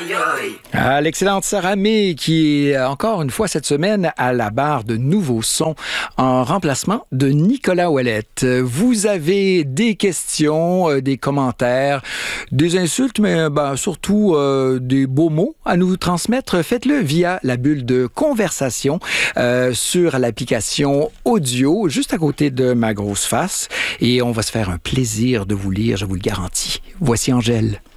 L'excellente Sarah May qui est encore une fois cette semaine à la barre de nouveaux sons en remplacement de Nicolas Ouellette. Vous avez des questions, des commentaires, des insultes, mais surtout des beaux mots à nous transmettre. Faites-le via la bulle de conversation sur l'application audio juste à côté de ma grosse face et on va se faire un plaisir de vous lire, je vous le garantis. Voici Angèle.